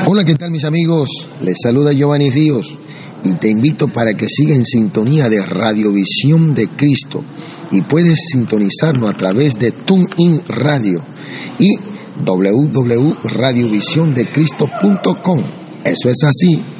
Hola, ¿qué tal mis amigos? Les saluda Giovanni Ríos y te invito para que siga en sintonía de Radiovisión de Cristo y puedes sintonizarlo a través de TuneIn Radio y www.radiovisiondecristo.com. Eso es así,